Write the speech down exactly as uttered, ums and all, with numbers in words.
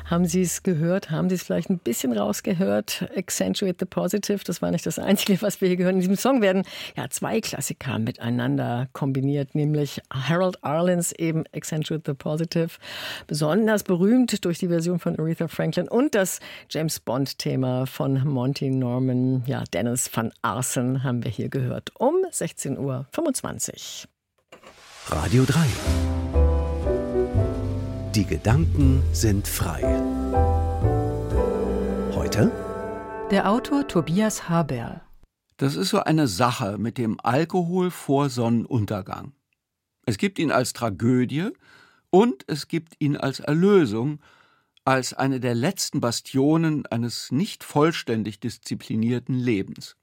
Haben Sie es gehört? Haben Sie es vielleicht ein bisschen rausgehört? Accentuate the Positive, das war nicht das Einzige, was wir hier gehört. In diesem Song werden ja zwei Klassiker miteinander kombiniert, nämlich Harold Arlen's eben Accentuate the Positive, besonders berühmt durch die Version von Aretha Franklin, und das James-Bond-Thema von Monty Norman. Ja, Dennis van Arsen haben wir hier gehört um sechzehn Uhr fünfundzwanzig. Radio drei. Die Gedanken sind frei. Heute? Der Autor Tobias Haberl. Das ist so eine Sache mit dem Alkohol vor Sonnenuntergang. Es gibt ihn als Tragödie und es gibt ihn als Erlösung, als eine der letzten Bastionen eines nicht vollständig disziplinierten Lebens.